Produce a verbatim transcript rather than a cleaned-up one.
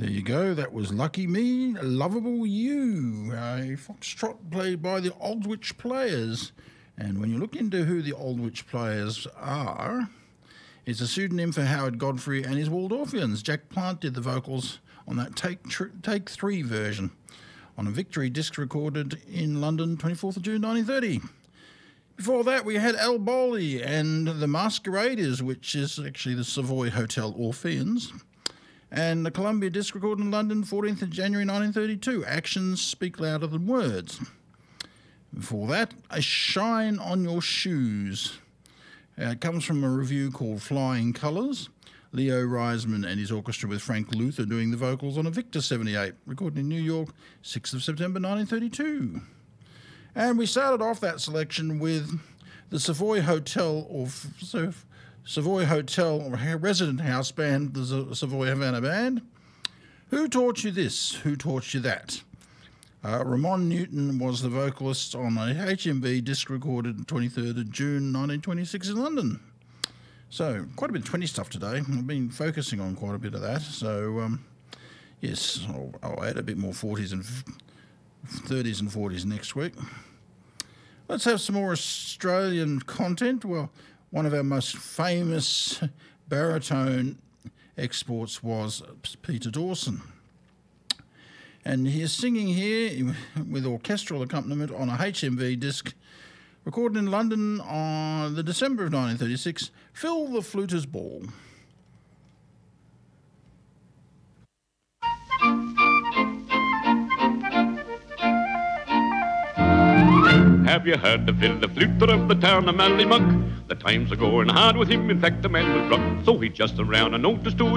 There you go. That was Lucky Me, Lovable You, a foxtrot played by the Aldwych Players. And when you look into who the Aldwych Players are, it's a pseudonym for Howard Godfrey and his Waldorfians. Jack Plant did the vocals on that Take tr- Take Three version on a Victory disc recorded in London, twenty-fourth of June nineteen thirty. Before that, we had Al Bowley and the Masqueraders, which is actually the Savoy Hotel Orpheans, and the Columbia disc recorded in London, fourteenth of January nineteen thirty-two, Actions Speak Louder Than Words. Before that, A Shine on Your Shoes. Uh, it comes from a review called Flying Colours. Leo Reisman and his orchestra with Frank Luther doing the vocals on a Victor seventy-eight, recorded in New York, sixth of September nineteen thirty-two. And we started off that selection with the Savoy Hotel, or Savoy Hotel or Resident House Band, the Savoy Havana Band. Who Taught You This? Who Taught You That? Uh, Ramon Newton was the vocalist on a H M V disc recorded the twenty-third of June nineteen twenty-six in London. So, quite a bit of twenty stuff today. I've been focusing on quite a bit of that. So, um, yes, I'll, I'll add a bit more forties and thirties and forties next week. Let's have some more Australian content. Well, one of our most famous baritone exports was Peter Dawson. And he is singing here with orchestral accompaniment on a H M V disc recorded in London on the December of nineteen thirty-six, Phil the Fluter's Ball. Have you heard of Phil the Fluter of the town of Mallymuck? The times are going hard with him, in fact the man was drunk, so he just around and noticed to